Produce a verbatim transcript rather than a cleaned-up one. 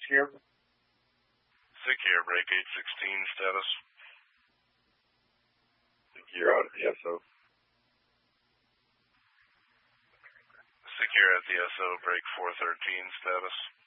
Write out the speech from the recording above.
here. Secure, break eight sixteen, status. Secure out at the S O. Secure at the S O, break four thirteen, status.